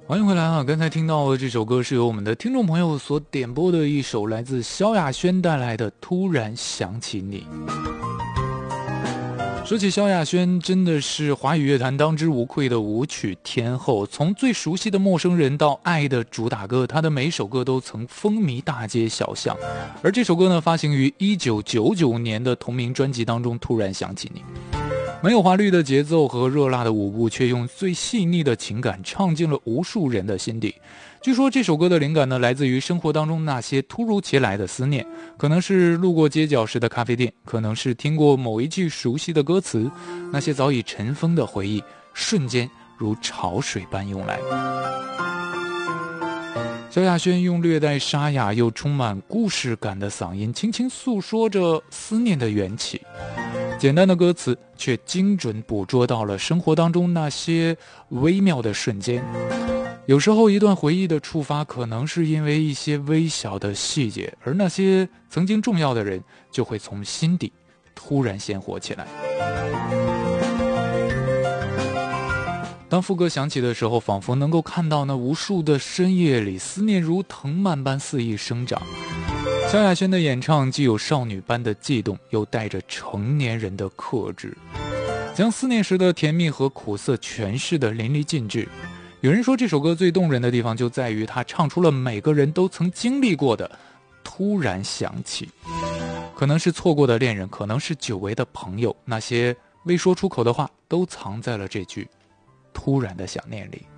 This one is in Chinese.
欢迎回来啊！刚才听到的这首歌是由我们的听众朋友所点播的一首来自萧亚轩带来的《突然想起你》。说起萧亚轩，真的是华语乐坛当之无愧的舞曲天后。从最熟悉的《陌生人》到《爱的主打歌》，她的每首歌都曾风靡大街小巷。而这首歌呢，发行于1999年的同名专辑当中，《突然想起你》。没有华丽的节奏和热辣的舞步，却用最细腻的情感唱进了无数人的心底。据说这首歌的灵感呢，来自于生活当中那些突如其来的思念，可能是路过街角时的咖啡店，可能是听过某一句熟悉的歌词，那些早已尘封的回忆，瞬间如潮水般涌来。萧亚轩用略带沙哑又充满故事感的嗓音，轻轻诉说着思念的缘起。简单的歌词却精准捕捉到了生活当中那些微妙的瞬间。有时候一段回忆的触发可能是因为一些微小的细节，而那些曾经重要的人就会从心底突然鲜活起来。当副歌响起的时候，仿佛能够看到那无数的深夜里，思念如藤蔓般肆意生长。萧亚轩的演唱既有少女般的悸动，又带着成年人的克制，将思念时的甜蜜和苦涩诠释得淋漓尽致。有人说这首歌最动人的地方就在于它唱出了每个人都曾经历过的突然想起，可能是错过的恋人，可能是久违的朋友，那些未说出口的话都藏在了这句突然的想念里。